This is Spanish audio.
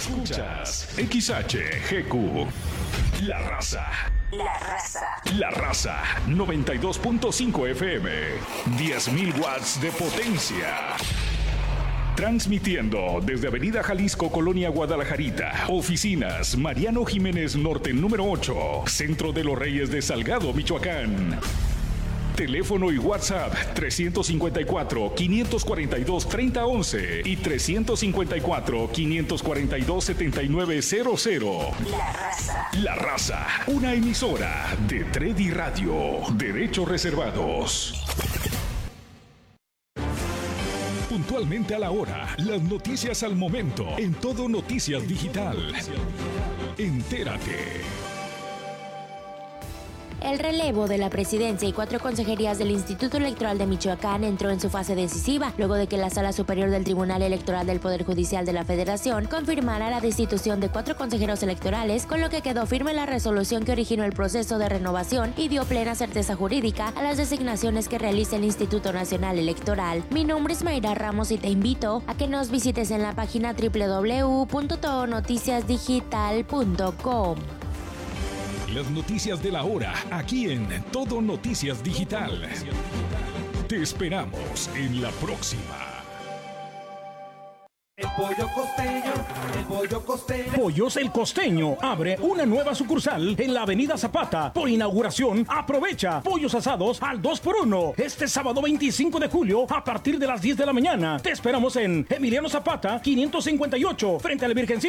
Escuchas XHGQ. La Raza. La Raza. La Raza 92.5 FM. 10.000 watts de potencia. Transmitiendo desde Avenida Jalisco, Colonia Guadalajarita. Oficinas Mariano Jiménez Norte número 8. Centro de los Reyes de Salgado, Michoacán. Teléfono y WhatsApp 354-542-3011 y 354-542-7900. La Raza. La Raza, una emisora de Tredi Radio. Derechos reservados. Puntualmente a la hora, las noticias al momento, en Todo Noticias Digital. Entérate. El relevo de la presidencia y 4 consejerías del Instituto Electoral de Michoacán entró en su fase decisiva, luego de que la Sala Superior del Tribunal Electoral del Poder Judicial de la Federación confirmara la destitución de 4 consejeros electorales, con lo que quedó firme la resolución que originó el proceso de renovación y dio plena certeza jurídica a las designaciones que realiza el Instituto Nacional Electoral. Mi nombre es Mayra Ramos y te invito a que nos visites en la página www.todonoticiasdigital.com. Las noticias de la hora, aquí en Todo Noticias Digital. Te esperamos en la próxima. El pollo costeño, el pollo costeño. Pollos El Costeño abre una nueva sucursal en la Avenida Zapata. Por inauguración, aprovecha pollos asados al 2x1. Este sábado 25 de julio a partir de las 10 de la mañana. Te esperamos en Emiliano Zapata 558 frente al Virgencita.